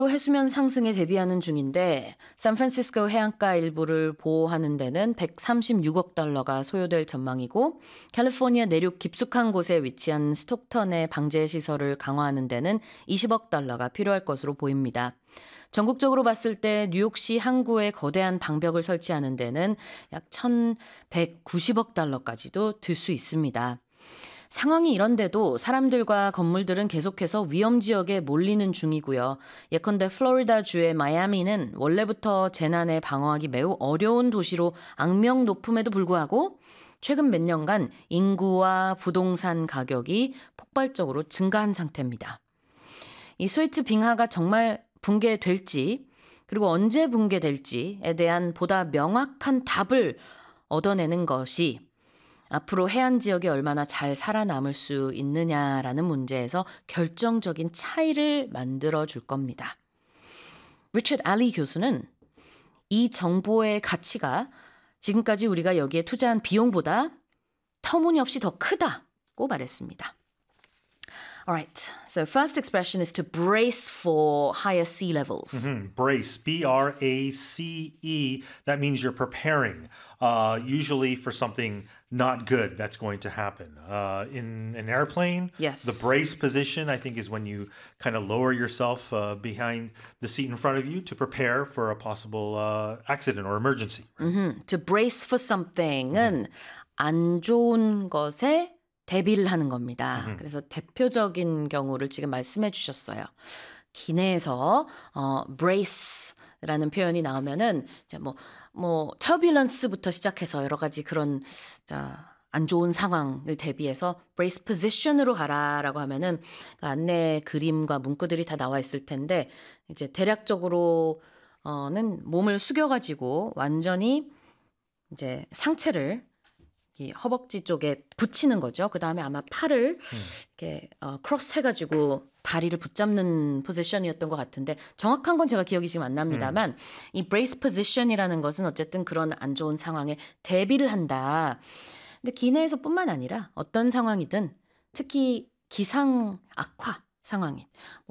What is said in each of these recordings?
해수면 상승에 대비하는 중인데 샌프란시스코 해안가 일부를 보호하는 데는 136억 달러가 소요될 전망이고 캘리포니아 내륙 깊숙한 곳에 위치한 스톡턴의 방제 시설을 강화하는 데는 20억 달러가 필요할 것으로 보입니다. 전국적으로 봤을 때 뉴욕시 항구에 거대한 방벽을 설치하는 데는 약 1,190억 달러까지도 들 수 있습니다. 상황이 이런데도 사람들과 건물들은 계속해서 위험 지역에 몰리는 중이고요. 예컨대 플로리다주의 마이애미는 원래부터 재난에 방어하기 매우 어려운 도시로 악명 높음에도 불구하고 최근 몇 년간 인구와 부동산 가격이 폭발적으로 증가한 상태입니다. 이 스웨이트 빙하가 정말 붕괴될지 그리고 언제 붕괴될지에 대한 보다 명확한 답을 얻어내는 것이 앞으로 해안 지역이 얼마나 잘 살아남을 수 있느냐라는 문제에서 결정적인 차이를 만들어 줄 겁니다. 리처드 알리 교수는 이 정보의 가치가 지금까지 우리가 여기에 투자한 비용보다 터무니없이 더 크다고 말했습니다. Alright, so first expression is to brace for higher sea levels. Brace, B-R-A-C-E. That means you're preparing, usually for something not good that's going to happen. In an airplane, Yes. the brace position, I think, is when you kind of lower yourself behind the seat in front of you to prepare for a possible accident or emergency. To brace for something은 안 좋은 것에 대비를 하는 겁니다. 그래서 대표적인 경우를 지금 말씀해 주셨어요. 기내에서 brace라는 표현이 나오면은 이제 turbulence부터 시작해서 여러 가지 그런 안 좋은 상황을 대비해서 brace position으로 가라라고 하면은 그 안내 그림과 문구들이 다 나와 있을 텐데 이제 대략적으로는 몸을 숙여가지고 완전히 이제 상체를 이 허벅지 쪽에 붙이는 거죠. 그 다음에 아마 팔을 이렇게 크로스 해가지고 다리를 붙잡는 포지션이었던 것 같은데 정확한 건 제가 기억이 지금 안 납니다만 이 브레이스 포지션이라는 것은 어쨌든 그런 안 좋은 상황에 대비를 한다. 근데 기내에서뿐만 아니라 어떤 상황이든 특히 기상 악화 상황인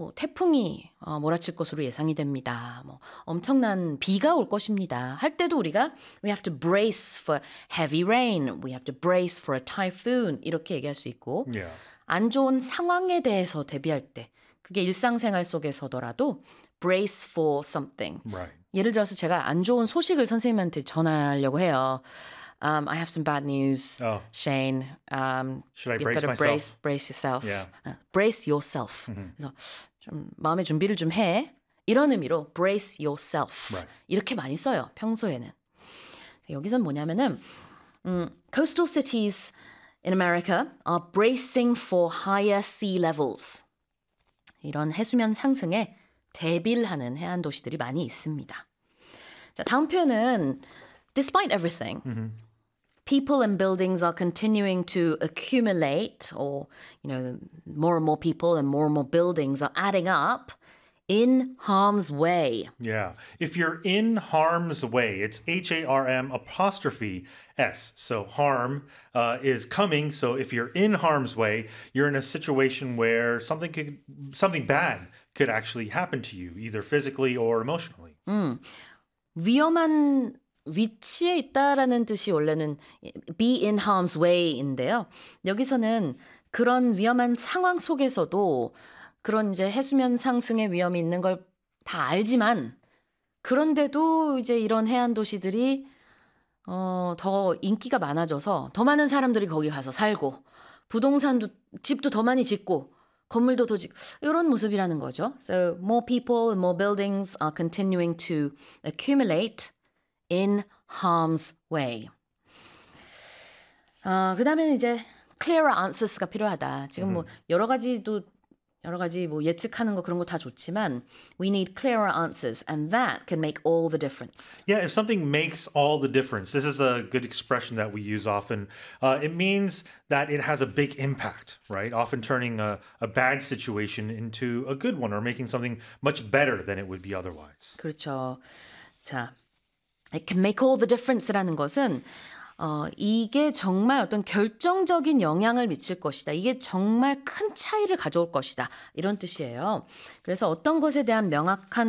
태풍이 몰아칠 것으로 예상이 됩니다. 엄청난 비가 올 것입니다. 할 때도 우리가 we have to brace for heavy rain, we have to brace for a typhoon 이렇게 얘기할 수 있고 Yeah. 안 좋은 상황에 대해서 대비할 때 그게 일상생활 속에서더라도 brace for something. Right. 예를 들어서 제가 안 좋은 소식을 선생님한테 전하려고 해요. I have some bad news, Oh. Shane. Should I you brace better myself? brace yourself. Yeah. Brace yourself. 그래서 좀 마음의 준비를 좀 해. 이런 의미로 brace yourself. Right. 이렇게 많이 써요. 평소에는. 여기선 뭐냐면은 coastal cities in America are bracing for higher sea levels. 이런 해수면 상승에 대비를 하는 해안 도시들이 많이 있습니다. 자, 다음 표현은 despite everything. People and buildings are continuing to accumulate or, more and more people and more buildings are adding up in harm's way. Yeah. If you're in harm's way, it's H-A-R-M apostrophe S. So harm is coming. So if you're in harm's way, you're in a situation where something bad could actually happen to you, either physically or emotionally. 위험한 위치에 있다라는 뜻이 원래는 be in harm's way인데요. 여기서는 그런 위험한 상황 속에서도 그런 이제 해수면 상승의 위험이 있는 걸 다 알지만 그런데도 이제 이런 해안 도시들이 더 인기가 많아져서 더 많은 사람들이 거기 가서 살고 부동산도 집도 더 많이 짓고 건물도 더 짓고 이런 모습이라는 거죠. So more people and more buildings are continuing to accumulate in harm's way. 그 다음에는 이제 clearer answers가 필요하다. 지금 여러 가지 예측하는 거 그런 거 다 좋지만 we need clearer answers and that can make all the difference. Yeah, if something makes all the difference, this is a good expression that we use often. It means that it has a big impact, right? Often turning a bad situation into a good one or making something much better than it would be otherwise. 그렇죠. 자, it can make all the difference라는 것은 이게 정말 어떤 결정적인 영향을 미칠 것이다. 이게 정말 큰 차이를 가져올 것이다. 이런 뜻이에요. 그래서 어떤 것에 대한 명확한